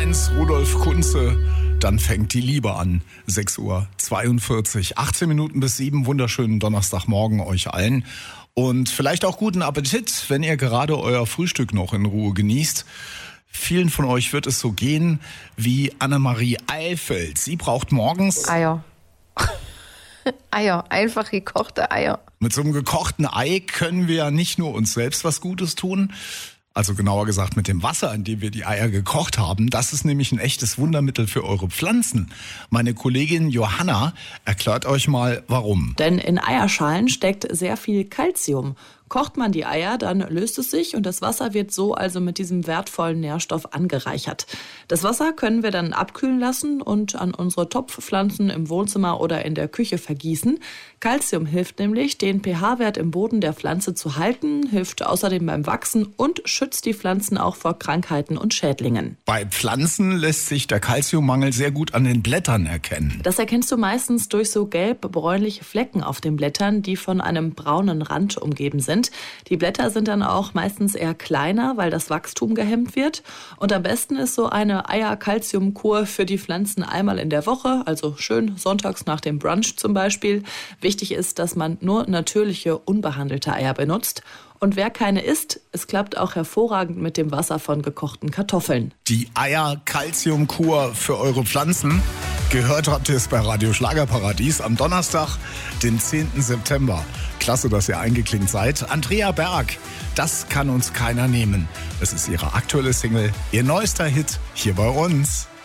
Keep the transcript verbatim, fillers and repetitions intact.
eins, Rudolf Kunze. Dann fängt die Liebe an. sechs Uhr zweiundvierzig, achtzehn Minuten bis sieben. Wunderschönen Donnerstagmorgen euch allen. Und vielleicht auch guten Appetit, wenn ihr gerade euer Frühstück noch in Ruhe genießt. Vielen von euch wird es so gehen wie Annemarie Eifeld. Sie braucht morgens Eier. Eier, einfach gekochte Eier. Mit so einem gekochten Ei können wir ja nicht nur uns selbst was Gutes tun, also genauer gesagt mit dem Wasser, in dem wir die Eier gekocht haben. Das ist nämlich ein echtes Wundermittel für eure Pflanzen. Meine Kollegin Johanna erklärt euch mal, warum. Denn in Eierschalen steckt sehr viel Calcium. Kocht man die Eier, dann löst es sich und das Wasser wird so also mit diesem wertvollen Nährstoff angereichert. Das Wasser können wir dann abkühlen lassen und an unsere Topfpflanzen im Wohnzimmer oder in der Küche vergießen. Calcium hilft nämlich, den pH-Wert im Boden der Pflanze zu halten, hilft außerdem beim Wachsen und schützt die Pflanzen auch vor Krankheiten und Schädlingen. Bei Pflanzen lässt sich der Calciummangel sehr gut an den Blättern erkennen. Das erkennst du meistens durch so gelb-bräunliche Flecken auf den Blättern, die von einem braunen Rand umgeben sind. Die Blätter sind dann auch meistens eher kleiner, weil das Wachstum gehemmt wird. Und am besten ist so eine Eier-Calcium-Kur für die Pflanzen einmal in der Woche, also schön sonntags nach dem Brunch zum Beispiel. Wichtig ist, dass man nur natürliche, unbehandelte Eier benutzt. Und wer keine isst, es klappt auch hervorragend mit dem Wasser von gekochten Kartoffeln. Die Eier-Calcium-Kur für eure Pflanzen. Gehört habt ihr es bei Radio Schlagerparadies am Donnerstag, den zehnten September. Klasse, dass ihr eingeklinkt seid. Andrea Berg, das kann uns keiner nehmen. Es ist ihre aktuelle Single, ihr neuester Hit hier bei uns.